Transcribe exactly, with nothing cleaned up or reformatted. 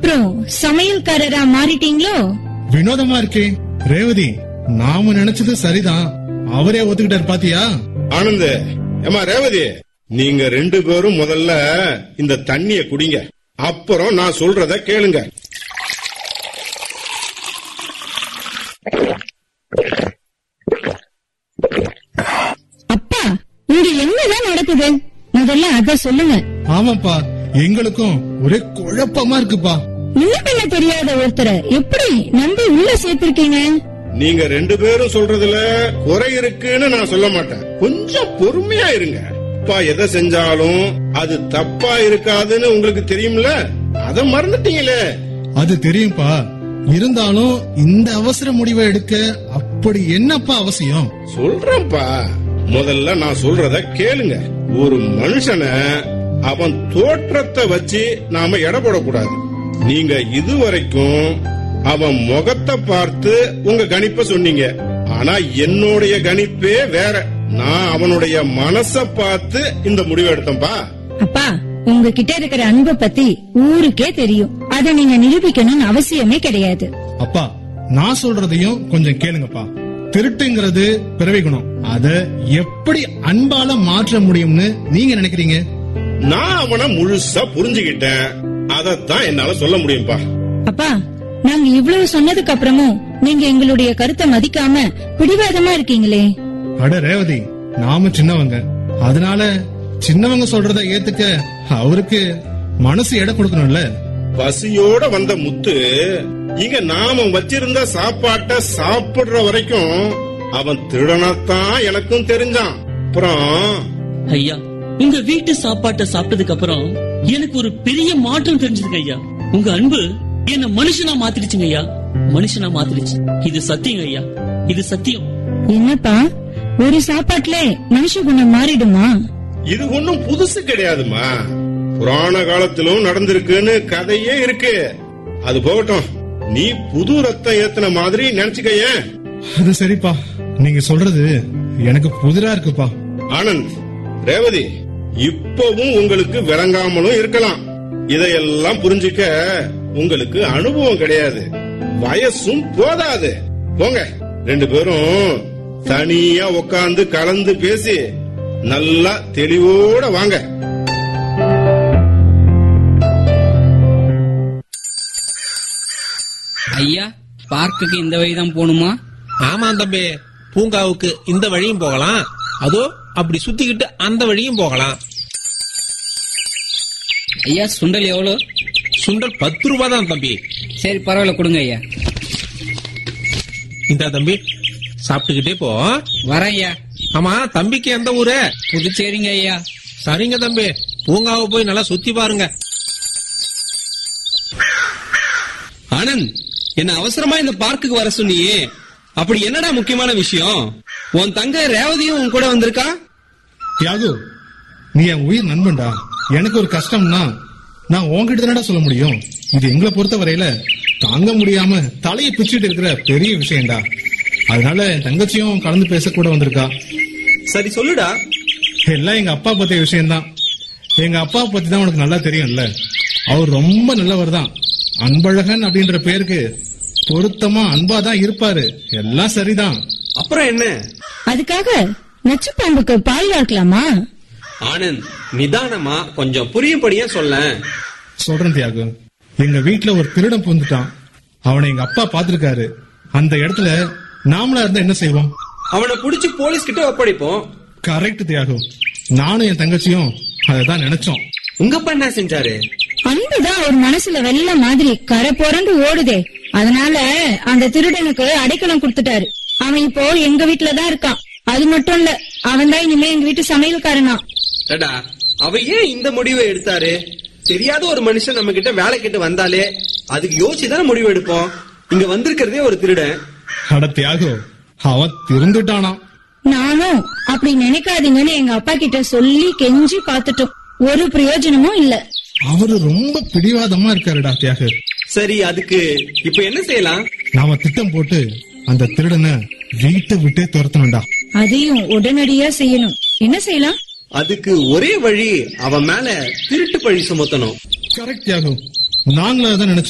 அப்புறம் சமையல்காரரா மாறிட்டீங்களோ? வினோதமா இருக்கே ரேவதி, நாம நினைச்சது சரிதான், அவரே ஒத்துக்கிட்டாரு பாத்தியா? ஆனந்த், ஏமா ரேவதி, நீங்க ரெண்டு பேரும் முதல்ல இந்த தண்ணிய குடிங்க, அப்புறம் நான் சொல்றத கேளுங்க. அப்பா, இங்க என்னதான் நடக்குது? முதல்ல அத சொல்லுங்க. ஆமாப்பா, எங்களுக்கும் ஒரே குழப்பமா இருக்குப்பா. முன்ன தெரியாத ஒருத்தரை எப்படி நம்பி உள்ள சேர்த்திருக்கீங்க? நீங்க ரெண்டு பேரும் சொல்றதுல குறை இருக்குன்னு நான் சொல்ல மாட்டேன், கொஞ்சம் பொறுமையா இருங்க. அப்பா எதை செஞ்சாலும் அது தப்பா இருக்காதுன்னு உங்களுக்கு தெரியும்ல, அத மறந்துட்டீங்களே. அது தெரியும்பா, இருந்தாலும் இந்த அவசர முடிவை எடுக்க அப்படி என்னப்பா அவசியம்? சொல்றேன்ப்பா, முதல்ல நான் சொல்றத கேளுங்க. ஒரு மனுஷனை அவன் தோற்றத்தை வச்சு நாம எடை போடக்கூடாது. நீங்க இதுவரைக்கும் அவன் முகத்தை பார்த்து உங்க கணிப்ப சொன்னீங்க, ஆனா என்னுடைய கணிப்பே வேற. நான் அவனுடைய மனச பார்த்து இந்த முடிவு எடுத்தேன்பா. அப்பா, உங்ககிட்ட இருக்கிற அன்பை பத்தி ஊருக்கே தெரியும், அதை நீங்க நிரூபிக்கணும்னு அவசியமே கிடையாது. அப்பா, நான் சொல்றதையும் கொஞ்சம் கேளுங்கப்பா. திருட்டுங்கிறது பிறவி குணம், அத எப்படி அன்பால மாற்ற முடியும்னு நீங்க நினைக்கிறீங்க? நான் அவனை முழுசா புரிஞ்சுகிட்டேன், அதத்தான் என்னால சொல்ல முடியும்பா. அப்பா, நாங்க இவ்வளவு சொன்னதுக்கு அப்புறமும் நீங்க எங்களுடைய கருத்தை மதிக்காம பிடிவாதமா இருக்கீங்களே. அட ரேவதி, நாம சின்னவங்க, அதனால சின்னவங்க சொல்றத ஏத்துக்க அவருக்கு மனசு எடை கொடுக்கணும்ல. பசியோட வந்த முத்து இங்க நாம வச்சிருந்த சாப்பாட்ட சாப்பிடுற வரைக்கும் அவன் திருடனாத்தான் எனக்கும் தெரிஞ்சான். அப்புறம் ஐயா, உங்க வீட்டு சாப்பாட்ட சாப்பிட்டதுக்கு அப்புறம் எனக்கு ஒரு பெரிய மாற்றம் தெரிஞ்சதுங்க ஐயா. உங்க அன்பு என்ன மனுஷனா மாத்திடுச்சுங்க ஐயா, மனுஷனா மாத்திடுச்சு. இது சத்தியம் ஐயா, இது சத்தியம். என்னப்பா, ஒரு சாப்பாட்டுல மனுஷ குணம் மாறிடுமா? இது ஒண்ணும் புதுசு கிடையாதுமா, புராண காலத்திலும் நடந்திருக்குன்னு கதையே இருக்கு. அது போகட்டும், நீ புது ரத்தம் ஏத்துன மாதிரி நினைச்சுக்கைய. அது சரிப்பா, நீங்க சொல்றது எனக்கு புதிரா இருக்குப்பா. ஆனந்த், ரேவதி, இப்பவும் உங்களுக்கு விளங்காமலும் இருக்கலாம். இதையெல்லாம் புரிஞ்சுக்க உங்களுக்கு அனுபவம் கிடையாது, வயசும் போதாது. போங்க, ரெண்டு பேரும் தனியா உட்கார்ந்து கலந்து பேசி நல்லா தெளிவோட வாங்க. ஐயா, பார்க்குக்கு இந்த வழிதான் போகணுமா? ஆமா தம்பி, பூங்காவுக்கு இந்த வழியும் போகலாம், அதோ அப்படி சுத்திக்கிட்டு அந்த வழியும் போகலாம். ஐயா, சுண்டல் எவ்வளோ? சுண்டல் பத்து ரூபாய் தான் தம்பி. சரி, பரவாயில்ல, கொடுங்க ஐயா. இந்த தம்பி சாப்பிட்டுக்கிட்டே போ. வரேன் ஐயா. ஆமா, தம்பிக்கு எந்த ஊரு? புதுச்சேரிங்க ஐயா. சரிங்க தம்பி, பூங்காவை போய் நல்லா சுத்தி பாருங்க. ஆனந்த், என்ன அவசரமா இந்த பார்க்குக்கு வர சொன்னியே, அப்படி என்னடா முக்கியமான விஷயம்? உன் தங்க ரேவதியும் உன் கூட வந்திருக்கா? தியாகு, நீ என் உயிர் நண்பன்டா. எனக்கு ஒரு கஷ்டம்னா நான் உன்கிட்ட தானடா சொல்ல முடியும். இது எங்களை பொறுத்த வரையில தாங்க முடியாம தலையை பிச்சுட்டு இருக்கிற பெரிய விஷயம்டா. அதனால என் தங்கச்சியும் கலந்து பேச கூட வந்திருக்கா. சரி, சொல்லுடா. எல்லாம் எங்க அப்பா பத்திய விஷயம்தான். எங்க அப்பா பத்தி தான் உனக்கு நல்லா தெரியும்ல. அவர் ரொம்ப நல்லவர் தான். அன்பழகன் அப்படின்ற பேருக்கு பொருத்தமா அன்பாதான் இருப்பாரு. எல்லாம் சரிதான். அப்புறம் என்ன? அதுக்காக நச்சு பாம்புக்கு பால் வார்க்கலாமா? ஆனந்த், நிதானமா கொஞ்சம் புரியும்படியா சொல்ல. சொல்றேன் தியாகு. எங்க வீட்டுல ஒரு திருடன் புந்துட்டான். அவனை எங்க அப்பா பாத்துருக்காரு. அந்த இடத்துல நாமளா இருந்தா என்ன செய்வோம்? அவனை புடிச்சு போலீஸ் கிட்ட ஒப்படைப்போம். கரெக்ட் தியாகு. நானும் என் தங்கச்சியும் அததான் நினைச்சோம். உங்க அப்பா என்ன செஞ்சாரு? அன்புதான் ஒரு மனசுல வெள்ள மாதிரி கரை புரண்டு ஓடுதே. அதனால அந்த திருடனுக்கு அடைக்கலம் கொடுத்துட்டாரு. அவன் இப்போ எங்க வீட்டுலதான் இருக்கான். அது மட்டும் இல்ல, அவன் தான் இனிமே எங்க வீட்டு சமையல்காரனா. அவ ஏன் இந்த முடிவை எடுத்தாரு? தெரியாத ஒரு மனுஷன் நம்ம கிட்ட வேலை கிட்ட வந்தாலே அதுக்கு யோசிச்சுதானே முடிவு எடுப்போம். இங்க வந்திருக்கிறதே ஒரு திருடன். அட தியாகு, அவன் திருந்துட்டானா? நானும் அப்படி நினைக்காதீங்கன்னு எங்க அப்பா கிட்ட சொல்லி கெஞ்சி பாத்துட்டோம். ஒரு பிரயோஜனமும் இல்ல. அவரு ரொம்ப பிடிவாதமா இருக்காருடா தியாகு. சரி, அதுக்கு இப்ப என்ன செய்யலாம்? நாம திட்டம் போட்டு அந்த திருடனை வீட்டை விட்டே துரத்தணும்டா. அதையும் உடனடியா செய்யணும். என்ன செய்யலாம்? அதுக்கு ஒரே வழி, அவன் மேல திருட்டு பழி சுமத்தணும். கரெக்ட் தியாகு, நாங்களும் அதான் நினைச்சோம்.